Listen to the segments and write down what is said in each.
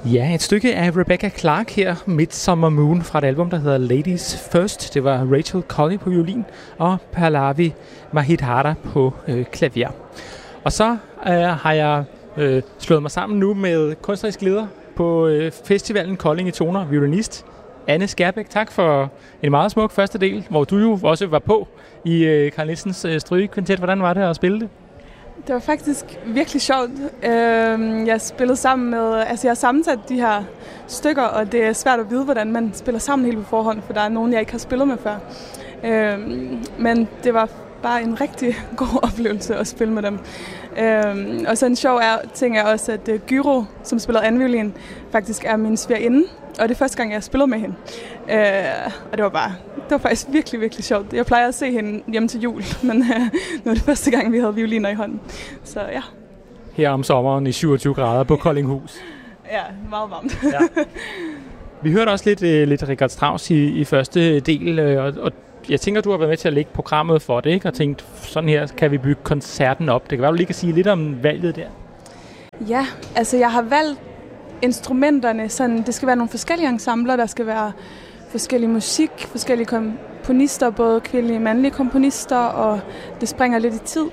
Ja, et stykke af Rebecca Clark her, Midsummer Moon, fra et album, der hedder Ladies First. Det var Rachel Colley på violin og Pallavi Mahidhara på klaver. Og så har jeg slået mig sammen nu med kunstnerisk leder på festivalen Kolding i Toner, violinist Anne Skærbæk. Tak for en meget smuk første del, hvor du jo også var på i Carl Nielsens strygekvintet. Hvordan var det at spille det? Det var faktisk virkelig sjovt. Jeg spillede sammen med... Altså, jeg har sammensat de her stykker, og det er svært at vide, hvordan man spiller sammen helt på forhånd, for der er nogen, jeg ikke har spillet med før. Men det var bare en rigtig god oplevelse at spille med dem. Og så en sjov ting er også, at Gyro, som spiller anden violin, faktisk er min svigerinde, og det er første gang, jeg spiller med hende. Og det var faktisk virkelig, virkelig sjovt. Jeg plejer at se hende hjemme til jul, men nu er det første gang, vi havde violiner i hånden. Så ja. Her om sommeren i 27 grader på Koldinghus. Ja, meget varmt. Ja. Vi hørte også lidt Richard Strauss i første del, og jeg tænker, du har været med til at lægge programmet for det, ikke? Og tænkt, sådan her kan vi bygge koncerten op. Det kan være, du lige kan sige lidt om valget der. Ja, altså jeg har valgt instrumenterne, sådan, det skal være nogle forskellige ensembler, der skal være forskellig musik, forskellige komponister, både kvindelige og mandlige komponister, og det springer lidt i tid.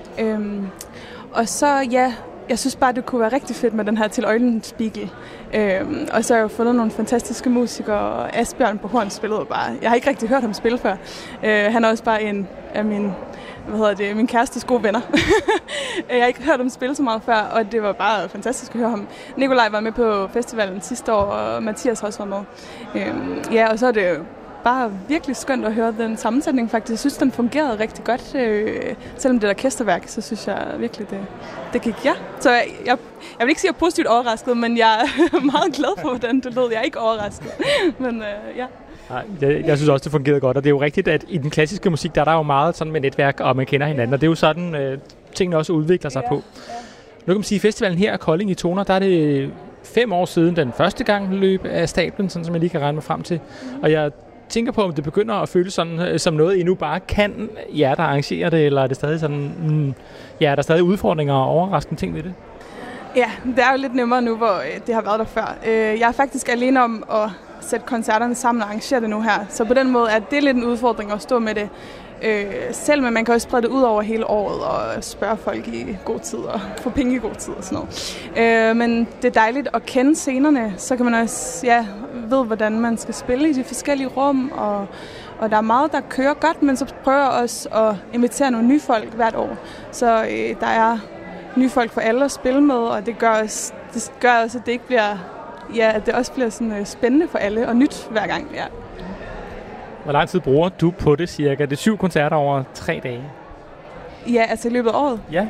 Og så, ja, jeg synes bare, det kunne være rigtig fedt med den her Til Eulenspiegel. Og så har jeg jo fundet nogle fantastiske musikere, og Asbjørn på horn spillede bare. Jeg har ikke rigtig hørt ham spille før. Han er også bare en af min kærestes gode venner. Jeg har ikke hørt ham spille så meget før, og det var bare fantastisk at høre ham. Nikolaj var med på festivalen sidste år, og Mathias har også været med. Ja, og så er det bare virkelig skønt at høre den sammensætning faktisk. Jeg synes, den fungerede rigtig godt. Selvom det er et orkesterværk, så synes jeg virkelig, det gik ja. Så jeg vil ikke sige, at jeg er positivt overrasket, men jeg er meget glad for, hvordan det lød. Jeg er ikke overrasket, men ja. Nej, jeg synes også, det fungerede godt, og det er jo rigtigt, at i den klassiske musik, der er jo meget sådan med netværk, og man kender hinanden, og det er jo sådan, tingene også udvikler sig på. Ja. Nu kan man sige, at festivalen her, Kolding i Toner, der er det 5 år siden den første gang løb af stablen, sådan som jeg lige kan regne mig frem til. Og jeg tænker på, om det begynder at føles sådan, som noget, I nu bare kan jer, der arrangerer det, eller er det stadig sådan, er der stadig udfordringer og overraskende ting ved det? Ja, det er jo lidt nemmere nu, hvor det har været der før. Jeg er faktisk alene om at sætte koncerterne sammen og arrangere det nu her. Så på den måde er det lidt en udfordring at stå med det selv, men man kan også sprede det ud over hele året og spørge folk i god tid og få penge i god tid og sådan noget. Men det er dejligt at kende scenerne, så kan man også ved, hvordan man skal spille i de forskellige rum, og der er meget, der kører godt, men så prøver jeg også at invitere nogle nye folk hvert år. Så der er nye folk for alle at spille med, og det gør også, at det ikke bliver... Ja, at det også bliver sådan spændende for alle og nyt hver gang. Ja. Hvor lang tid bruger du på det cirka? Det er 7 koncerter over 3 dage. Ja, altså i løbet af året? Ja.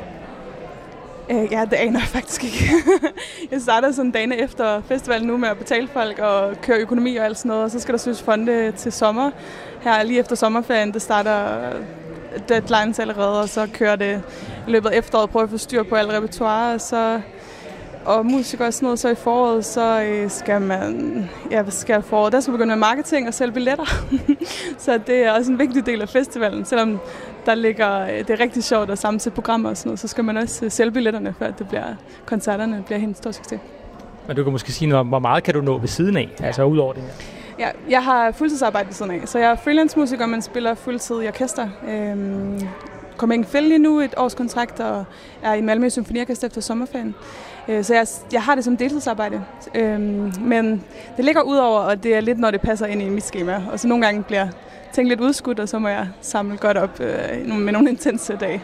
Ja, det aner jeg faktisk ikke. Jeg starter sådan dagene efter festivalen nu med at betale folk og køre økonomi og alt sådan noget, og så skal der søges fonde til sommer. Her lige efter sommerferien, det starter deadlines allerede, og så kører det i løbet af efteråret, prøver at få styr på alle repertoire, og musik og sådan noget, så i foråret, så skal man... Ja, hvad skal jeg foråret? Der skal begynde med marketing og sælge billetter. Så det er også en vigtig del af festivalen. Selvom det er rigtig sjovt at sammensætte programmer og sådan noget, så skal man også sælge billetterne, før koncerterne bliver helt stor succes. Men du kan måske sige noget om, hvor meget kan du nå ved siden af, altså ud over det her? Ja, jeg har fuldtidsarbejde ved siden af, så jeg er freelance-musiker, men spiller fuldtid i orkester. Kommer ikke fælde lige nu et års kontrakt, og er i Malmø Symfoniorkester efter sommerferien. Så jeg har det som deltidsarbejde, men det ligger ud over, og det er lidt, når det passer ind i mit schema. Og så nogle gange bliver ting lidt udskudt, og så må jeg samle godt op med nogle intense dage.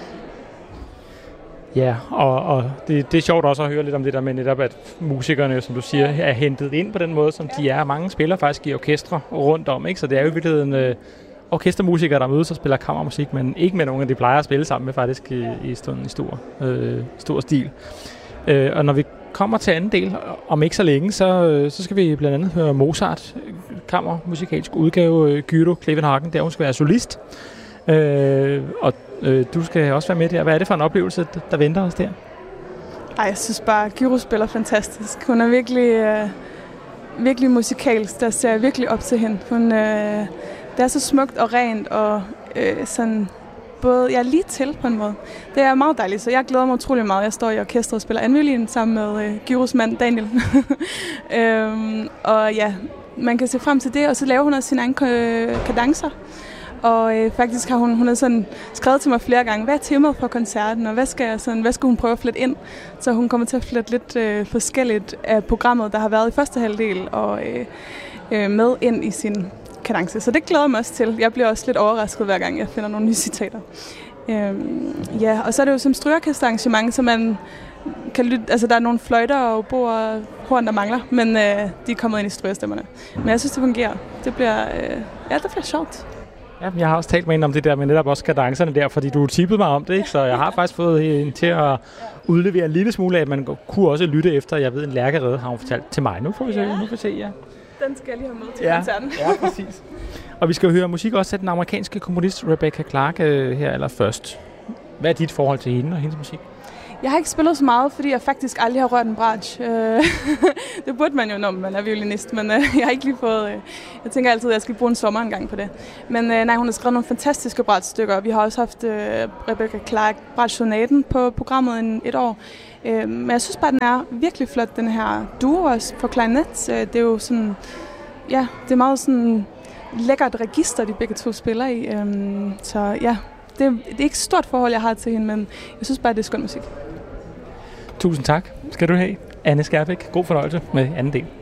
Ja, og det er sjovt også at høre lidt om det der med netop, at musikerne, som du siger, er hentet ind på den måde, som de er. Mange spiller faktisk i orkestre rundt om, ikke? Så det er jo i virkeligheden orkestermusikere, der mødes og spiller kammermusik, men ikke med nogen, de plejer at spille sammen med faktisk i stor stil. Og når vi kommer til anden del, om ikke så længe, så skal vi blandt andet høre Mozart, kammermusikalsk udgave, Gyro Klevenhagen, der hun skal være solist. Og du skal også være med der. Hvad er det for en oplevelse, der venter os der? Ej, jeg synes bare, at Gyro spiller fantastisk. Hun er virkelig musikalsk, der ser virkelig op til hende. Det er så smukt og rent og sådan både, jeg er lige til på en måde. Det er meget dejligt, så jeg glæder mig utrolig meget. Jeg står i orkestret og spiller anviolin sammen med Gyros mand Daniel. Og ja, man kan se frem til det, og så laver hun også sine egne kadencer. Og faktisk har hun har sådan skrevet til mig flere gange, hvad er temaet for koncerten, og hvad skal hun prøve at flette ind? Så hun kommer til at flette lidt forskelligt af programmet, der har været i første halvdel, og med ind i sin kadence. Så det glæder jeg mig også til. Jeg bliver også lidt overrasket, hver gang jeg finder nogle nye citater. Og så er det jo som strygeorkesterarrangement, så man kan lytte, altså der er nogle fløjter og oboer og horn, der mangler, men de er kommet ind i strygerstemmerne. Men jeg synes, det fungerer. Det bliver sjovt. Ja, jeg har også talt med hende om det der med netop også kadencerne der, fordi du tippede mig om det, ikke? Så jeg har faktisk fået hende til at udlevere en lille smule af, at man kunne også lytte efter. Jeg ved, en Lærkerede har hun fortalt til mig. Nu får vi se, ja. Den skal jeg lige have med til koncerten. Ja, præcis. Og vi skal jo høre musik også af den amerikanske komponist Rebecca Clark her allerførst. Hvad er dit forhold til hende og hendes musik? Jeg har ikke spillet så meget, fordi jeg faktisk aldrig har rørt en bratsch. Det burde man jo, når man er violinist, men jeg har ikke lige fået... Jeg tænker altid, at jeg skal bruge en sommer en gang på det. Men nej, hun har skrevet nogle fantastiske bratschstykker. Vi har også haft Rebecca Clark bratschsonaten på programmet et år. Men jeg synes bare, den er virkelig flot, den her duo også for klarinet. Det er jo sådan... Ja, det er meget sådan lækkert register, de begge to spiller i. Så ja, det er ikke et stort forhold, jeg har til hende, men jeg synes bare, det er skøn musik. Tusind tak skal du have, Anne Skærbæk. God fornøjelse med anden del.